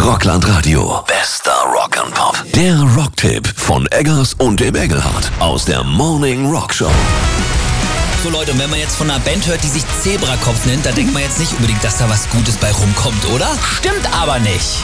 Rockland Radio. Bester Rock'n'Pop. Der Rocktipp von Eggers und dem Engelhardt aus der Morning Rock Show. So Leute, und wenn man jetzt von einer Band hört, die sich Zebrakopf nennt, da denkt man jetzt nicht unbedingt, dass da was Gutes bei rumkommt, oder? Stimmt aber nicht.